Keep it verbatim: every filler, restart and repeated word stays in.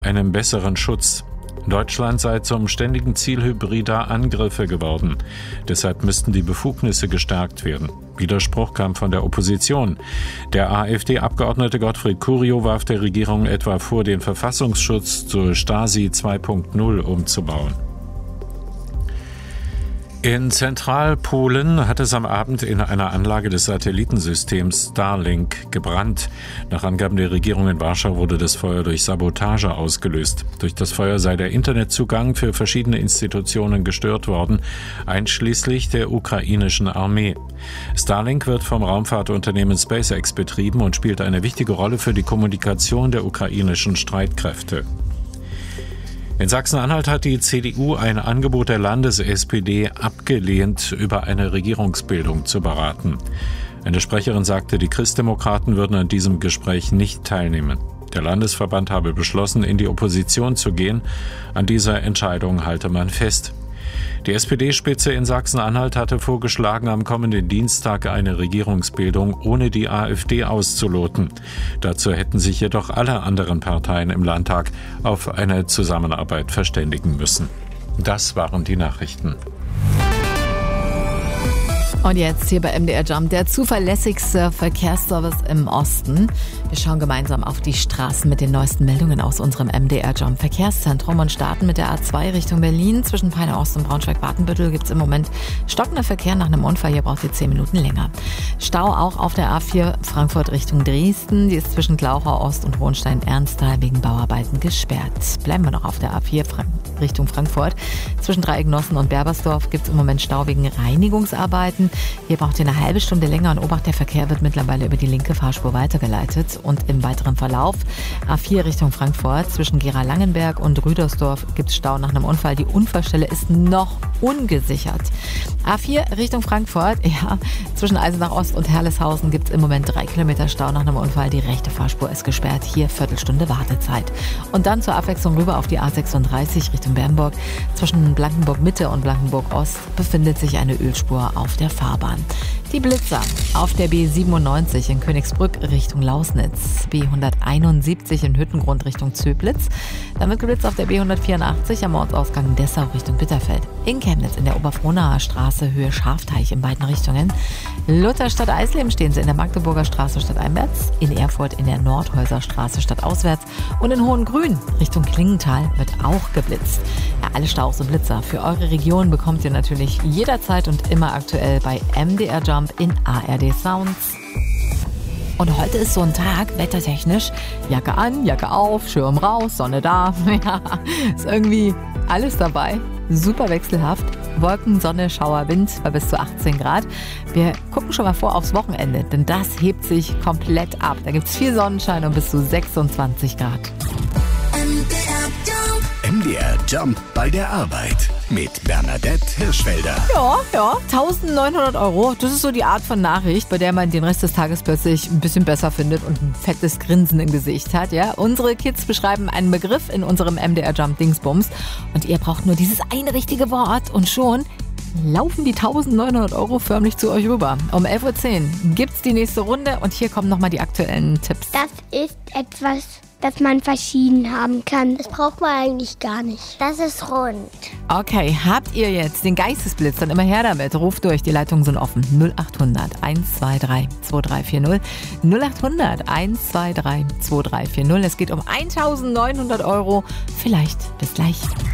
einen besseren Schutz. Deutschland sei zum ständigen Ziel hybrider Angriffe geworden. Deshalb müssten die Befugnisse gestärkt werden. Widerspruch kam von der Opposition. Der AfD-Abgeordnete Gottfried Curio warf der Regierung etwa vor, den Verfassungsschutz zur Stasi zwei Punkt null umzubauen. In Zentralpolen hat es am Abend in einer Anlage des Satellitensystems Starlink gebrannt. Nach Angaben der Regierung in Warschau wurde das Feuer durch Sabotage ausgelöst. Durch das Feuer sei der Internetzugang für verschiedene Institutionen gestört worden, einschließlich der ukrainischen Armee. Starlink wird vom Raumfahrtunternehmen SpaceX betrieben und spielt eine wichtige Rolle für die Kommunikation der ukrainischen Streitkräfte. In Sachsen-Anhalt hat die C D U ein Angebot der Landes-S P D abgelehnt, über eine Regierungsbildung zu beraten. Eine Sprecherin sagte, die Christdemokraten würden an diesem Gespräch nicht teilnehmen. Der Landesverband habe beschlossen, in die Opposition zu gehen. An dieser Entscheidung halte man fest. Die S P D-Spitze in Sachsen-Anhalt hatte vorgeschlagen, am kommenden Dienstag eine Regierungsbildung ohne die AfD auszuloten. Dazu hätten sich jedoch alle anderen Parteien im Landtag auf eine Zusammenarbeit verständigen müssen. Das waren die Nachrichten. Und jetzt hier bei M D R Jump, der zuverlässigste Verkehrsservice im Osten. Wir schauen gemeinsam auf die Straßen mit den neuesten Meldungen aus unserem M D R Jump Verkehrszentrum und starten mit der A zwei Richtung Berlin. Zwischen Peine Ost und Braunschweig-Watenbüttel gibt es im Moment stockender Verkehr nach einem Unfall. Hier braucht ihr zehn Minuten länger. Stau auch auf der A vier Frankfurt Richtung Dresden. Die ist zwischen Glauchau Ost und Hohenstein-Ernsthal wegen Bauarbeiten gesperrt. Bleiben wir noch auf der A vier Richtung Frankfurt. Zwischen Dreiecknossen und Berbersdorf gibt es im Moment Stau wegen Reinigungsarbeiten. Hier braucht ihr eine halbe Stunde länger und Obacht, der Verkehr wird mittlerweile über die linke Fahrspur weitergeleitet. Und im weiteren Verlauf A vier Richtung Frankfurt zwischen Gera-Langenberg und Rüdersdorf gibt es Stau nach einem Unfall. Die Unfallstelle ist noch ungesichert. A vier Richtung Frankfurt, ja, zwischen Eisenach Ost und Herleshausen gibt es im Moment drei Kilometer Stau nach einem Unfall. Die rechte Fahrspur ist gesperrt. Hier Viertelstunde Wartezeit. Und dann zur Abwechslung rüber auf die A sechsunddreißig Richtung Bernburg. Zwischen Blankenburg Mitte und Blankenburg Ost befindet sich eine Ölspur auf der Fahrbahn. Die Blitzer auf der B siebenundneunzig in Königsbrück Richtung Lausnitz, B hunderteinundsiebzig in Hüttengrund Richtung Zöblitz, dann wird geblitzt auf der B hundertvierundachtzig am Ortsausgang Dessau Richtung Bitterfeld, in Chemnitz in der Oberfrohnaer Straße Höhe Schafteich in beiden Richtungen, Lutherstadt Eisleben stehen sie in der Magdeburger Straße stadteinwärts, in Erfurt in der Nordhäuser Straße stadtauswärts und in Hohengrün Richtung Klingenthal wird auch geblitzt. Ja, alle Staus und Blitzer für eure Region bekommt ihr natürlich jederzeit und immer aktuell bei M D R Jump in A R D Sounds. Und heute ist so ein Tag, wettertechnisch, Jacke an, Jacke auf, Schirm raus, Sonne da. Ja, ist irgendwie alles dabei. Super wechselhaft. Wolken, Sonne, Schauer, Wind bei bis zu achtzehn Grad. Wir gucken schon mal vor aufs Wochenende, denn das hebt sich komplett ab. Da gibt es viel Sonnenschein und bis zu sechsundzwanzig Grad. M D R Jump. M D R Jump bei der Arbeit mit Bernadette Hirschfelder. Ja, ja, eintausendneunhundert Euro. Das ist so die Art von Nachricht, bei der man den Rest des Tages plötzlich ein bisschen besser findet und ein fettes Grinsen im Gesicht hat. Ja, unsere Kids beschreiben einen Begriff in unserem M D R Jump Dingsbums und ihr braucht nur dieses eine richtige Wort und schon laufen die eintausendneunhundert Euro förmlich zu euch rüber. Um elf Uhr zehn gibt's die nächste Runde und hier kommen nochmal die aktuellen Tipps. Das ist etwas, das man verschieden haben kann. Das braucht man eigentlich gar nicht. Das ist rund. Okay, habt ihr jetzt den Geistesblitz, dann immer her damit. Ruft durch, die Leitungen sind offen. null achthundert eins zwei drei zwei drei vier null. null achthundert eins zwei drei zwei drei vier null. Es geht um eintausendneunhundert Euro. Vielleicht bis gleich.